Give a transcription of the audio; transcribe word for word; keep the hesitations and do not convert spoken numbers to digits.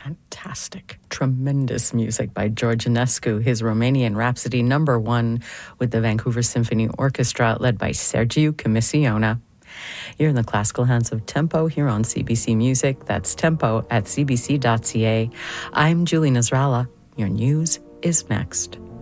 Fantastic, tremendous music by George Enescu, his Romanian Rhapsody number one with the Vancouver Symphony Orchestra led by Sergiu Commissiona. You're in the classical hands of Tempo here on C B C Music. That's tempo at c b c dot c a. I'm Julie Nasrallah. Your news is next.